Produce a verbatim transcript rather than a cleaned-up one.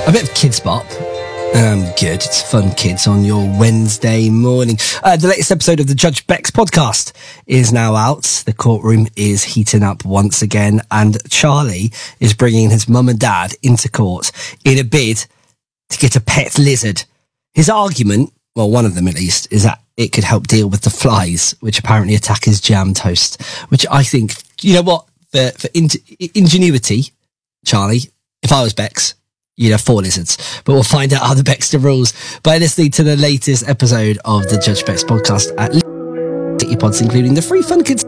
A bit of Kids Bop. Um, good. It's fun, kids, on your Wednesday morning. Uh, the latest episode of the Judge Bex podcast is now out. The courtroom is heating up once again, and Charlie is bringing his mum and dad into court in a bid to get a pet lizard. His argument, well, one of them at least, is that it could help deal with the flies, which apparently attack his jam toast, which I think, you know what, for, for in- ingenuity, Charlie, if I was Bex, you'd have four lizards. But we'll find out how the Baxter rules by listening to the latest episode of the Judge Bex podcast at your pods, including the free Fun Kids